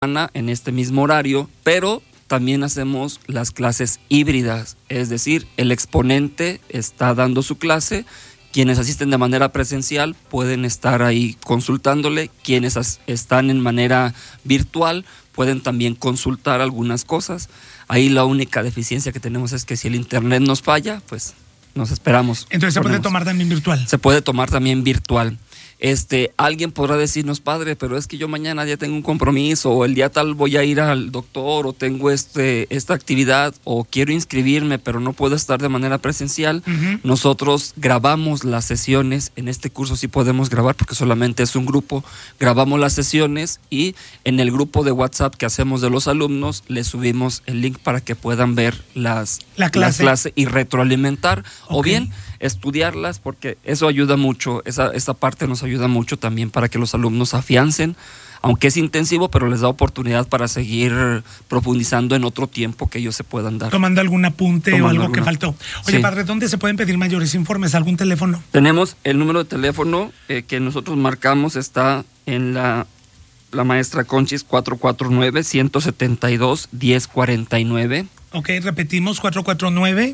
en este mismo horario, pero también hacemos las clases híbridas, es decir, el exponente está dando su clase, quienes asisten de manera presencial pueden estar ahí consultándole, quienes están en manera virtual pueden también consultar algunas cosas. Ahí la única deficiencia que tenemos es que si el internet nos falla, pues nos esperamos. Entonces se puede tomar también virtual. Se puede tomar también virtual. Alguien podrá decirnos, padre, pero es que yo mañana ya tengo un compromiso, o el día tal voy a ir al doctor, o tengo esta actividad, o quiero inscribirme, pero no puedo estar de manera presencial. Uh-huh. Nosotros grabamos las sesiones, en este curso sí podemos grabar porque solamente es un grupo, grabamos las sesiones y en el grupo de WhatsApp que hacemos de los alumnos, les subimos el link para que puedan ver la clase y retroalimentar, okay. O bien estudiarlas, porque eso ayuda mucho, esa parte nos ayuda mucho también para que los alumnos afiancen, aunque es intensivo, pero les da oportunidad para seguir profundizando en otro tiempo que ellos se puedan dar. Tomando algún apunte o algo que faltó. Oye, sí. Padre, ¿dónde se pueden pedir mayores informes? ¿Algún teléfono? Tenemos el número de teléfono que nosotros marcamos, está en la maestra Conchis, 449-172-1049. Ok, repetimos, 449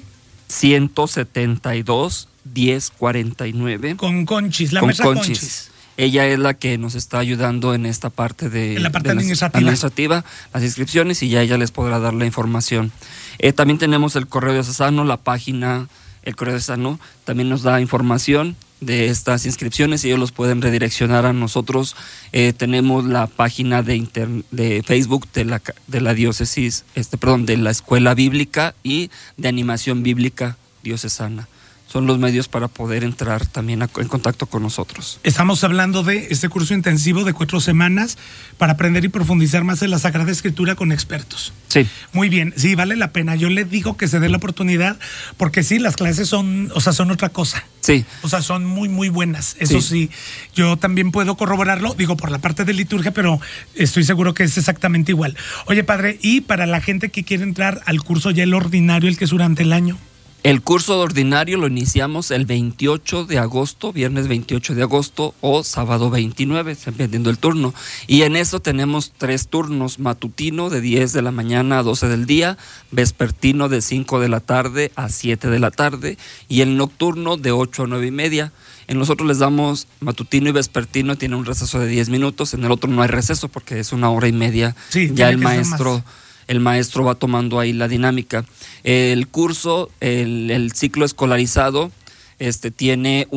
172-1049. Con Conchis, la maestra Conchis. Ella es la que nos está ayudando en esta parte de la parte administrativa, las inscripciones, y ya ella les podrá dar la información. También tenemos el correo diocesano, la página, el correo diocesano también nos da información de estas inscripciones y ellos los pueden redireccionar a nosotros. Tenemos la página de Facebook de la diócesis, de la Escuela Bíblica y de Animación Bíblica Diocesana. Son los medios para poder entrar también en contacto con nosotros. Estamos hablando de este curso intensivo de 4 semanas para aprender y profundizar más en la Sagrada Escritura con expertos. Sí. Muy bien, sí, vale la pena. Yo le digo que se dé la oportunidad, porque sí, las clases son otra cosa. Sí. O sea, son muy, muy buenas. Eso sí, yo también puedo corroborarlo, digo, por la parte de liturgia, pero estoy seguro que es exactamente igual. Oye, padre, y para la gente que quiere entrar al curso ya el ordinario, el que es durante el año. El curso ordinario lo iniciamos el 28 de agosto, viernes 28 de agosto o sábado 29, dependiendo del turno. Y en eso tenemos 3 turnos: matutino de 10 de la mañana a 12 del día, vespertino de 5 de la tarde a 7 de la tarde y el nocturno de 8 a 9 y media. En nosotros les damos matutino y vespertino, tiene un receso de 10 minutos, en el otro no hay receso porque es 1 hora y media. Sí, ya el maestro va tomando ahí la dinámica. El curso, el ciclo escolarizado, tiene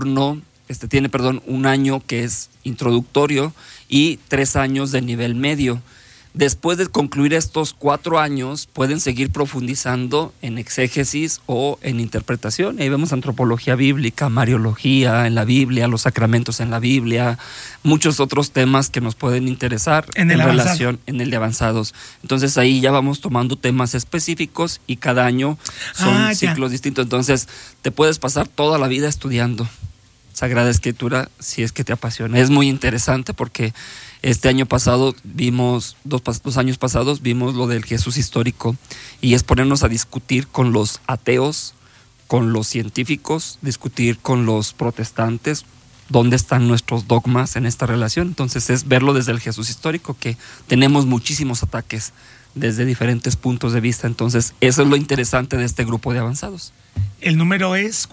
un año que es introductorio y 3 años de nivel medio. Después de concluir estos 4 años, pueden seguir profundizando en exégesis o en interpretación. Ahí vemos antropología bíblica, mariología en la Biblia, los sacramentos en la Biblia, muchos otros temas que nos pueden interesar en relación en el de avanzados. Entonces ahí ya vamos tomando temas específicos y cada año son ciclos distintos. Entonces te puedes pasar toda la vida estudiando Sagrada Escritura si es que te apasiona. Es muy interesante porque este año pasado vimos, 2 años pasados vimos lo del Jesús histórico, y es ponernos a discutir con los ateos, con los científicos, discutir con los protestantes dónde están nuestros dogmas en esta relación. Entonces es verlo desde el Jesús histórico, que tenemos muchísimos ataques desde diferentes puntos de vista. Entonces eso es lo interesante de este grupo de avanzados. El número es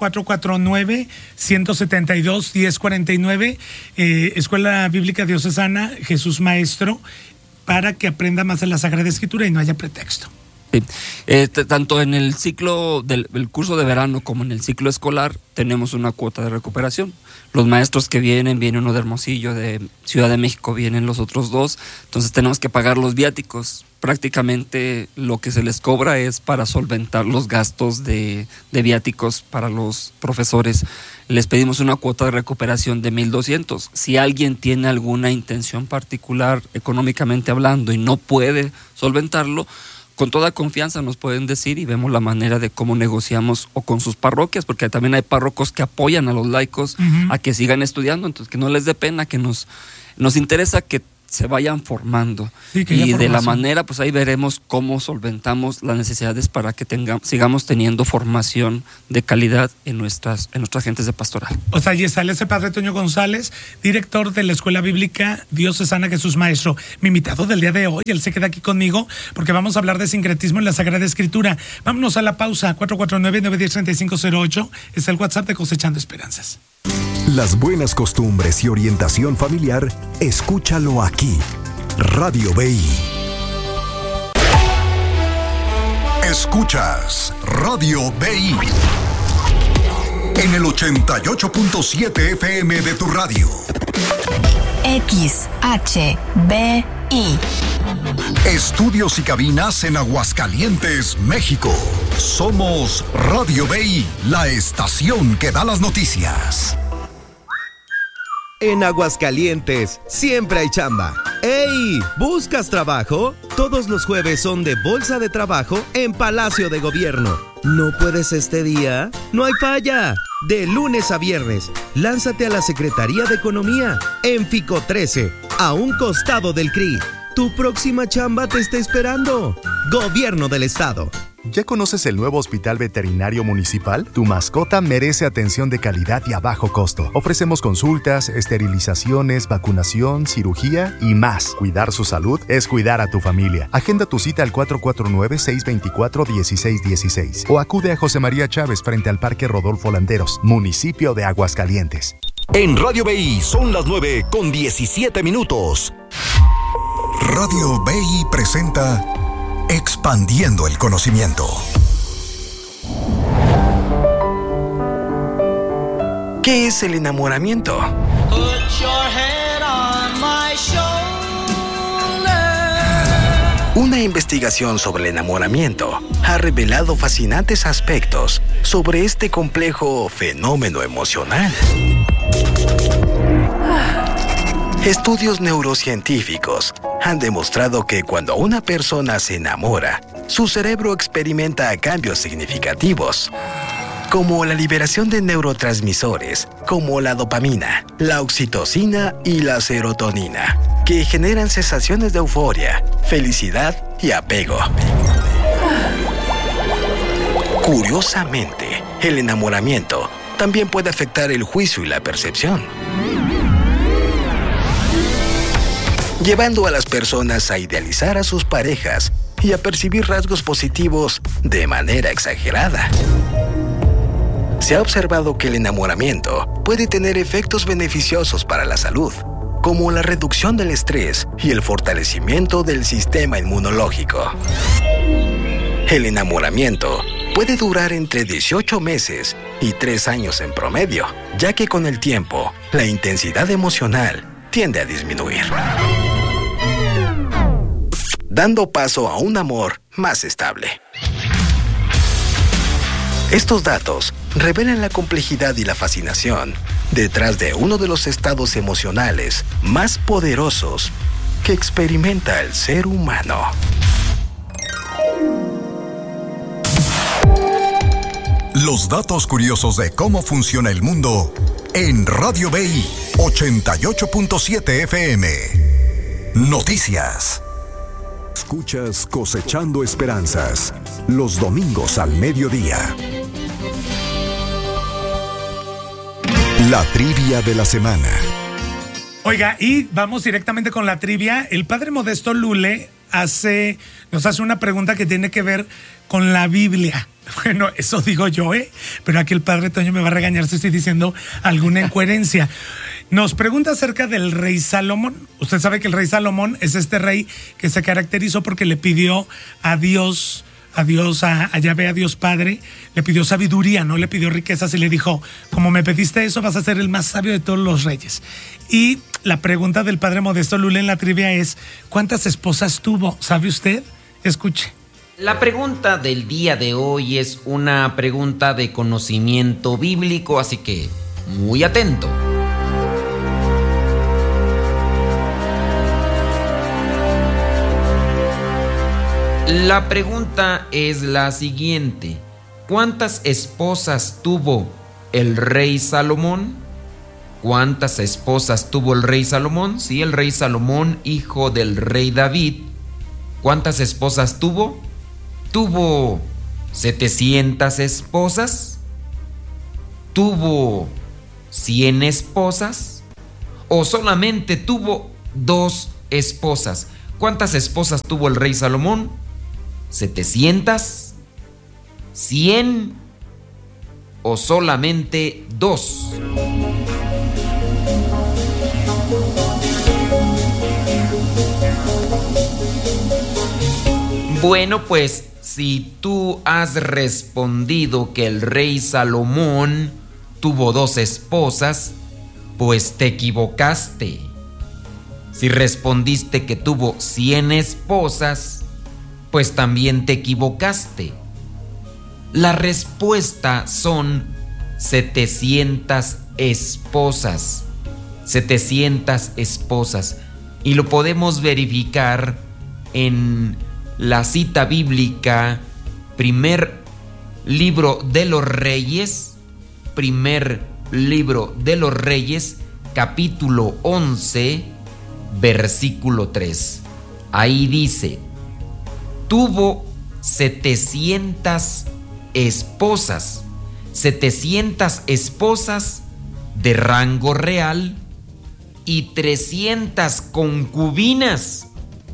449-172-1049, Escuela Bíblica Diocesana Jesús Maestro, para que aprenda más de la Sagrada Escritura y no haya pretexto. Sí. Tanto en el ciclo del curso de verano como en el ciclo escolar tenemos una cuota de recuperación. Los maestros que viene uno de Hermosillo, de Ciudad de México, vienen los otros 2, entonces tenemos que pagar los viáticos. Prácticamente lo que se les cobra es para solventar los gastos de viáticos para los profesores. Les pedimos una cuota de recuperación de 1,200. Si alguien tiene alguna intención particular económicamente hablando y no puede solventarlo, con toda confianza nos pueden decir y vemos la manera de cómo negociamos, o con sus parroquias, porque también hay párrocos que apoyan a los laicos a que sigan estudiando, entonces que no les dé pena, que nos interesa que se vayan formando. Sí, y de la manera, pues ahí veremos cómo solventamos las necesidades para que sigamos teniendo formación de calidad en nuestras gentes de pastoral. O sea, y sale ese padre Toño González, director de la Escuela Bíblica Diocesana Jesús Maestro, mi invitado del día de hoy. Él se queda aquí conmigo porque vamos a hablar de sincretismo en la Sagrada Escritura. Vámonos a la pausa. 449-910-3508 es el WhatsApp de Cosechando Esperanzas. Las buenas costumbres y orientación familiar, escúchalo aquí. Radio BI. Escuchas Radio BI en el 88.7 FM de tu radio. XHBI. Estudios y cabinas en Aguascalientes, México. Somos Radio BI, la estación que da las noticias. En Aguascalientes siempre hay chamba. ¡Ey! ¿Buscas trabajo? Todos los jueves son de Bolsa de Trabajo en Palacio de Gobierno. ¿No puedes este día? ¡No hay falla! De lunes a viernes, lánzate a la Secretaría de Economía en Fico 13, a un costado del CRI. Tu próxima chamba te está esperando. Gobierno del Estado. ¿Ya conoces el nuevo Hospital Veterinario Municipal? Tu mascota merece atención de calidad y a bajo costo. Ofrecemos consultas, esterilizaciones, vacunación, cirugía y más. Cuidar su salud es cuidar a tu familia. Agenda tu cita al 449-624-1616 o acude a José María Chávez frente al Parque Rodolfo Landeros, municipio de Aguascalientes. En Radio BI son las 9:17. Radio BI presenta Expandiendo el Conocimiento. ¿Qué es el enamoramiento? Una investigación sobre el enamoramiento ha revelado fascinantes aspectos sobre este complejo fenómeno emocional. Estudios neurocientíficos han demostrado que cuando una persona se enamora, su cerebro experimenta cambios significativos, como la liberación de neurotransmisores, como la dopamina, la oxitocina y la serotonina, que generan sensaciones de euforia, felicidad y apego. Curiosamente, el enamoramiento también puede afectar el juicio y la percepción, llevando a las personas a idealizar a sus parejas y a percibir rasgos positivos de manera exagerada. Se ha observado que el enamoramiento puede tener efectos beneficiosos para la salud, como la reducción del estrés y el fortalecimiento del sistema inmunológico. El enamoramiento puede durar entre 18 meses y 3 años en promedio, ya que con el tiempo, la intensidad emocional tiende a disminuir, dando paso a un amor más estable. Estos datos revelan la complejidad y la fascinación detrás de uno de los estados emocionales más poderosos que experimenta el ser humano. Los datos curiosos de cómo funciona el mundo en Radio BI 88.7 FM. Noticias. Escuchas Cosechando Esperanzas, los domingos al mediodía. La trivia de la semana. Oiga, y vamos directamente con la trivia. El padre Modesto Lule nos hace una pregunta que tiene que ver con la Biblia. Bueno, eso digo yo, pero aquí el padre Toño me va a regañar si estoy diciendo alguna incoherencia. Nos pregunta acerca del rey Salomón. Usted sabe que el rey Salomón es este rey que se caracterizó porque le pidió a Dios, a Yahvé, a Dios Padre, le pidió sabiduría, no le pidió riquezas y le dijo, como me pediste eso, vas a ser el más sabio de todos los reyes. Y la pregunta del padre Modesto Lule en la trivia es, ¿cuántas esposas tuvo? ¿Sabe usted? Escuche. La pregunta del día de hoy es una pregunta de conocimiento bíblico, así que muy atento. La pregunta es la siguiente: ¿cuántas esposas tuvo el rey Salomón? ¿Cuántas esposas tuvo el rey Salomón? Sí, el rey Salomón, hijo del rey David. ¿Cuántas esposas tuvo? ¿Tuvo 700 esposas? ¿Tuvo 100 esposas? ¿O solamente tuvo 2 esposas? ¿Cuántas esposas tuvo el rey Salomón? ¿700? ¿100? ¿O solamente 2? Bueno, pues si tú has respondido que el rey Salomón tuvo 2 esposas, pues te equivocaste. Si respondiste que tuvo 100 esposas, pues también te equivocaste. La respuesta son 700 esposas. 700 esposas. Y lo podemos verificar en la cita bíblica, primer libro de los Reyes, capítulo 11, versículo 3. Ahí dice: tuvo 700 esposas, 700 esposas de rango real y 300 concubinas,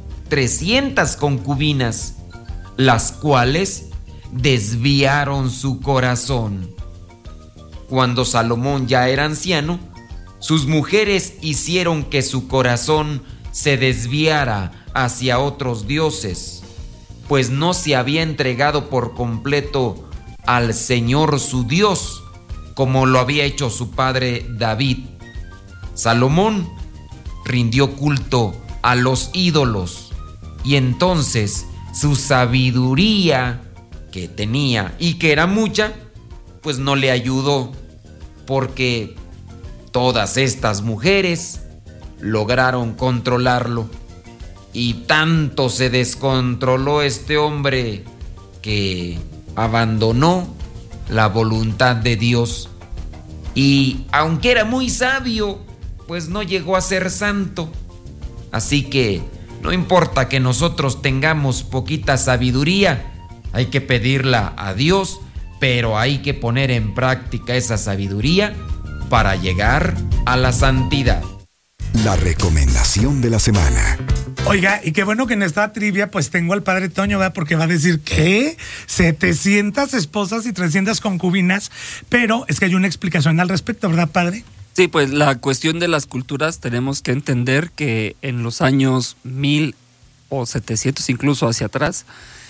las cuales desviaron su corazón. Cuando Salomón ya era anciano, sus mujeres hicieron que su corazón se desviara hacia otros dioses, pues no se había entregado por completo al Señor su Dios, como lo había hecho su padre David. Salomón rindió culto a los ídolos, y entonces su sabiduría que tenía y que era mucha, pues no le ayudó, porque todas estas mujeres lograron controlarlo. Y tanto se descontroló este hombre que abandonó la voluntad de Dios. Y aunque era muy sabio, pues no llegó a ser santo. Así que no importa que nosotros tengamos poquita sabiduría, hay que pedirla a Dios, pero hay que poner en práctica esa sabiduría para llegar a la santidad. La recomendación de la semana. Oiga, y qué bueno que en esta trivia pues tengo al padre Toño, ¿verdad? Porque va a decir, ¿qué? 700 esposas y 300 concubinas, pero es que hay una explicación al respecto, ¿verdad, padre? Sí, pues la cuestión de las culturas tenemos que entender que en los años 1000 o 700 incluso hacia atrás,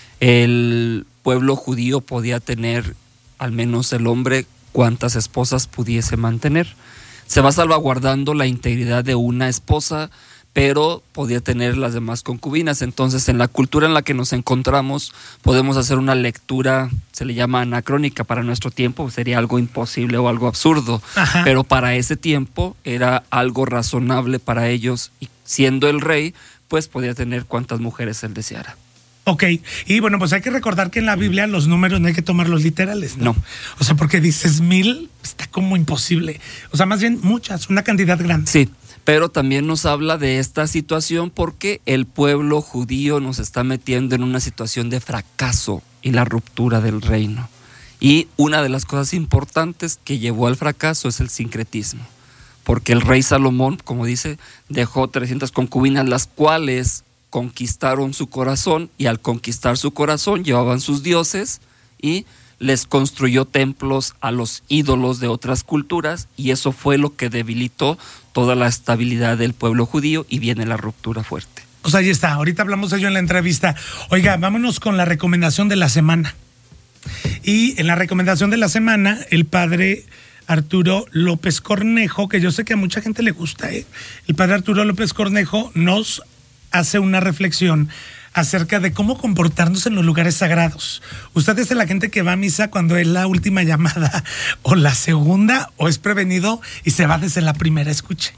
el pueblo judío podía tener, al menos el hombre, cuantas esposas pudiese mantener. Se va salvaguardando la integridad de una esposa, pero podía tener las demás concubinas. Entonces, en la cultura en la que nos encontramos, podemos hacer una lectura, se le llama anacrónica para nuestro tiempo, sería algo imposible o algo absurdo. Ajá. Pero para ese tiempo era algo razonable para ellos, y siendo el rey, pues podía tener cuantas mujeres él deseara. Ok, y bueno, pues hay que recordar que en la Biblia los números no hay que tomarlos literales, ¿no? O sea, porque dices 1000, está como imposible. O sea, más bien muchas, una cantidad grande. Sí, pero también nos habla de esta situación porque el pueblo judío nos está metiendo en una situación de fracaso y la ruptura del reino. Y una de las cosas importantes que llevó al fracaso es el sincretismo. Porque el rey Salomón, como dice, dejó 300 concubinas, las cuales conquistaron su corazón, y al conquistar su corazón llevaban sus dioses y les construyó templos a los ídolos de otras culturas, y eso fue lo que debilitó toda la estabilidad del pueblo judío, y viene la ruptura fuerte. Pues ahí está, ahorita hablamos de ello en la entrevista. Oiga, vámonos con la recomendación de la semana. Y en la recomendación de la semana, el padre Arturo López Cornejo, que yo sé que a mucha gente le gusta, el padre Arturo López Cornejo nos hace una reflexión acerca de cómo comportarnos en los lugares sagrados. ¿Usted es de la gente que va a misa cuando es la última llamada o la segunda, o es prevenido y se va desde la primera? Escuche.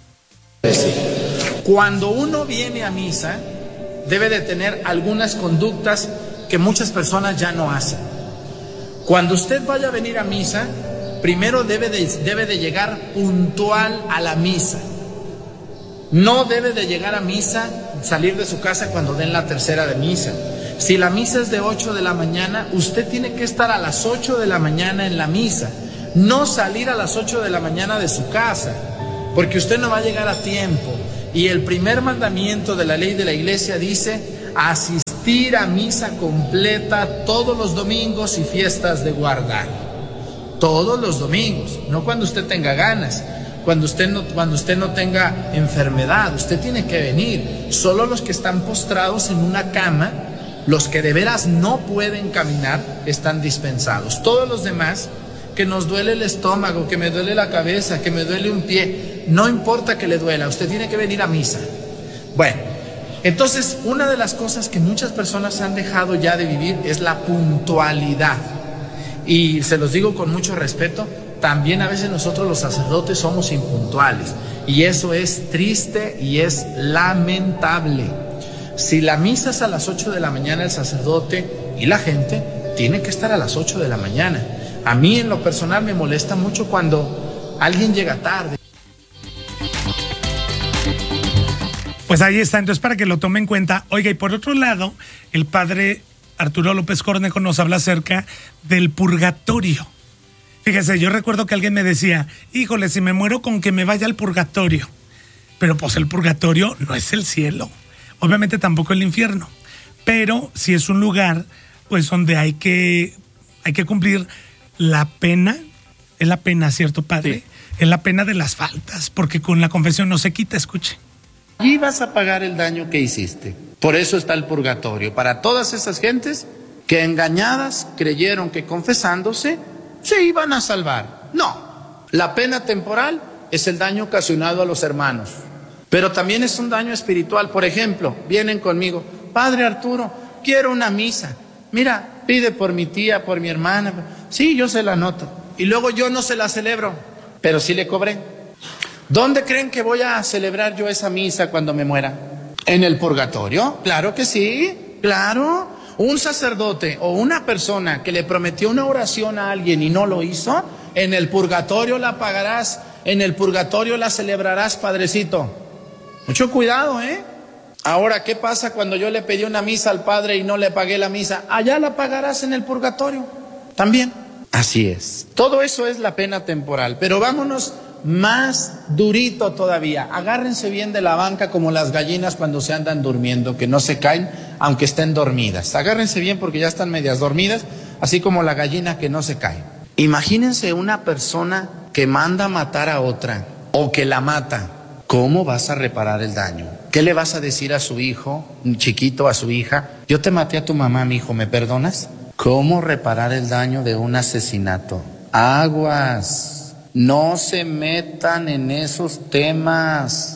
Cuando uno viene a misa, debe de tener algunas conductas que muchas personas ya no hacen. Cuando usted vaya a venir a misa, primero debe de llegar puntual a la misa. No debe de llegar a misa, salir de su casa cuando den la tercera de misa. Si la misa es de 8 de la mañana, usted tiene que estar a las 8 de la mañana en la misa. No salir a las 8 de la mañana de su casa, porque usted no va a llegar a tiempo. Y el primer mandamiento de la ley de la iglesia dice: asistir a misa completa todos los domingos y fiestas de guardar. Todos los domingos, no cuando usted tenga ganas, cuando usted no tenga enfermedad. Usted tiene que venir. Solo los que están postrados en una cama, los que de veras no pueden caminar, están dispensados. Todos los demás, que nos duele el estómago, que me duele la cabeza, que me duele un pie, no importa que le duela, usted tiene que venir a misa. Bueno, entonces una de las cosas que muchas personas han dejado ya de vivir es la puntualidad. Y se los digo con mucho respeto, también a veces nosotros los sacerdotes somos impuntuales, y eso es triste y es lamentable. Si la misa es a las 8 de la mañana, el sacerdote y la gente tiene que estar a las 8 de la mañana. A mí en lo personal me molesta mucho cuando alguien llega tarde. Pues ahí está, entonces para que lo tome en cuenta. Oiga, y por otro lado, el padre Arturo López Cornejo nos habla acerca del purgatorio. Fíjese, yo recuerdo que alguien me decía: híjole, si me muero con que me vaya al purgatorio. Pero pues el purgatorio no es el cielo, obviamente tampoco el infierno, pero sí es un lugar pues donde hay que cumplir la pena. Es la pena, ¿cierto, padre? Sí. Es la pena de las faltas, porque con la confesión no se quita. Escuche. Allí vas a pagar el daño que hiciste. Por eso está el purgatorio, para todas esas gentes que engañadas creyeron que confesándose se iban a salvar. No, la pena temporal es el daño ocasionado a los hermanos, pero también es un daño espiritual. Por ejemplo, vienen conmigo: padre Arturo, quiero una misa. Mira, pide por mi tía, por mi hermana. Sí, yo se la anoto. Y luego yo no se la celebro, pero sí le cobré. ¿Dónde creen que voy a celebrar yo esa misa cuando me muera? ¿En el purgatorio? Claro que sí, claro. Un sacerdote o una persona que le prometió una oración a alguien y no lo hizo, en el purgatorio la pagarás, en el purgatorio la celebrarás, padrecito. Mucho cuidado, ¿eh? Ahora, ¿qué pasa cuando yo le pedí una misa al padre y no le pagué la misa? Allá la pagarás en el purgatorio también. Así es. Todo eso es la pena temporal, pero vámonos más durito todavía. Agárrense bien de la banca como las gallinas cuando se andan durmiendo, que no se caen aunque estén dormidas. Agárrense bien porque ya están medias dormidas, así como la gallina que no se cae. Imagínense una persona que manda matar a otra o que la mata. ¿Cómo vas a reparar el daño? ¿Qué le vas a decir a su hijo, un chiquito, a su hija? Yo te maté a tu mamá, mi hijo, ¿me perdonas? ¿Cómo reparar el daño de un asesinato? Aguas, no se metan en esos temas.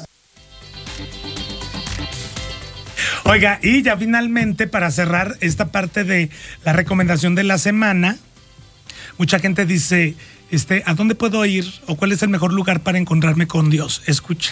Oiga, y ya finalmente, para cerrar esta parte de la recomendación de la semana, mucha gente dice, ¿a dónde puedo ir? ¿O cuál es el mejor lugar para encontrarme con Dios? Escuche.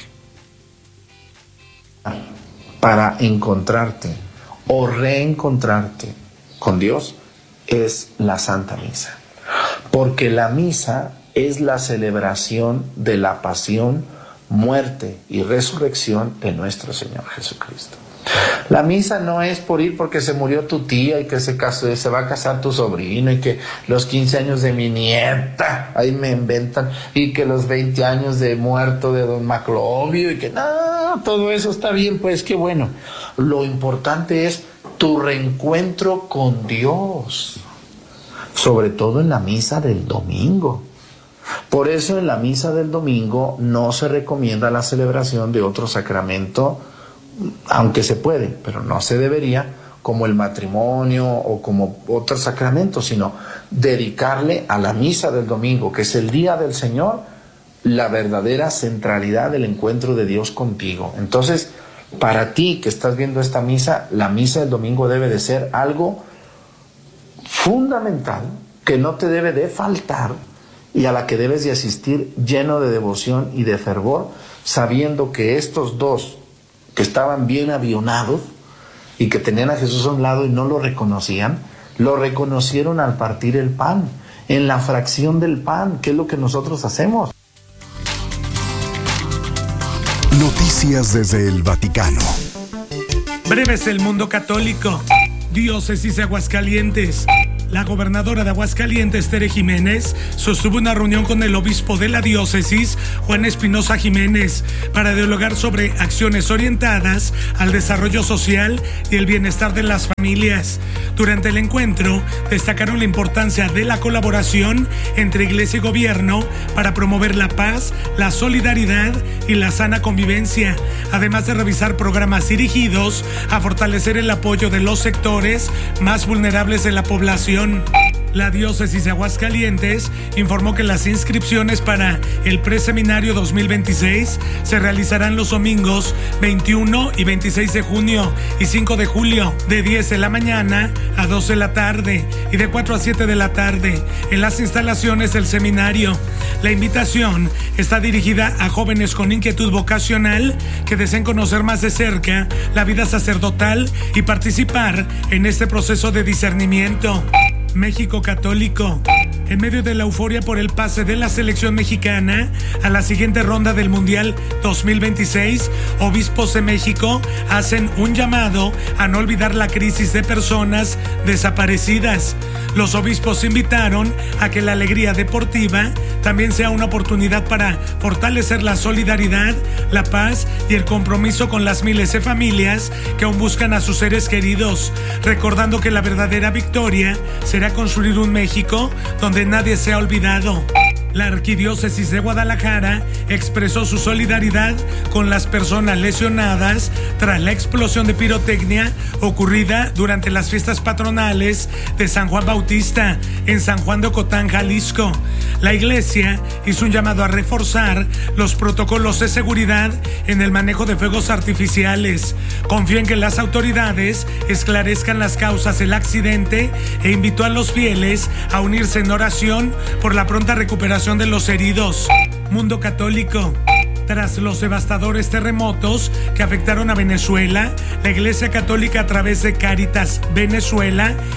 Para encontrarte o reencontrarte con Dios es la Santa Misa. Porque la misa es la celebración de la pasión, muerte y resurrección de nuestro Señor Jesucristo. La misa no es por ir porque se murió tu tía y que se va a casar tu sobrino y que los 15 años de mi nieta, ahí me inventan, y que los 20 años de muerto de don Maclovio y que no, todo eso está bien, pues qué bueno. Lo importante es tu reencuentro con Dios, sobre todo en la misa del domingo. Por eso en la misa del domingo no se recomienda la celebración de otro sacramento, aunque se puede, pero no se debería, como el matrimonio o como otro sacramento, sino dedicarle a la misa del domingo, que es el día del Señor, la verdadera centralidad del encuentro de Dios contigo. Entonces, para ti que estás viendo esta misa, la misa del domingo debe de ser algo fundamental, que no te debe de faltar y a la que debes de asistir lleno de devoción y de fervor, sabiendo que estos dos que estaban bien avionados y que tenían a Jesús a un lado y no lo reconocían, lo reconocieron al partir el pan en la fracción del pan, que es lo que nosotros hacemos. Noticias desde el Vaticano. Breves el mundo católico. Diócesis de Aguascalientes. La gobernadora de Aguascalientes, Tere Jiménez, sostuvo una reunión con el obispo de la diócesis, Juan Espinosa Jiménez, para dialogar sobre acciones orientadas al desarrollo social y el bienestar de las familias. Durante el encuentro, destacaron la importancia de la colaboración entre iglesia y gobierno para promover la paz, la solidaridad y la sana convivencia, además de revisar programas dirigidos a fortalecer el apoyo de los sectores más vulnerables de la población. La diócesis de Aguascalientes informó que las inscripciones para el preseminario 2026 se realizarán los domingos 21 y 26 de junio y 5 de julio, de 10 de la mañana a 12 de la tarde y de 4 a 7 de la tarde en las instalaciones del seminario. La invitación está dirigida a jóvenes con inquietud vocacional que deseen conocer más de cerca la vida sacerdotal y participar en este proceso de discernimiento. México católico. En medio de la euforia por el pase de la selección mexicana a la siguiente ronda del Mundial 2026, obispos de México hacen un llamado a no olvidar la crisis de personas desaparecidas. Los obispos invitaron a que la alegría deportiva también sea una oportunidad para fortalecer la solidaridad, la paz y el compromiso con las miles de familias que aún buscan a sus seres queridos, recordando que la verdadera victoria será construir un México donde nadie sea olvidado. La Arquidiócesis de Guadalajara expresó su solidaridad con las personas lesionadas tras la explosión de pirotecnia ocurrida durante las fiestas patronales de San Juan Bautista en San Juan de Ocotán, Jalisco. La iglesia hizo un llamado a reforzar los protocolos de seguridad en el manejo de fuegos artificiales. Confió en que las autoridades esclarezcan las causas del accidente e invitó a los fieles a unirse en oración por la pronta recuperación de los heridos. Mundo católico. Tras los devastadores terremotos que afectaron a Venezuela, la Iglesia Católica, a través de Cáritas Venezuela,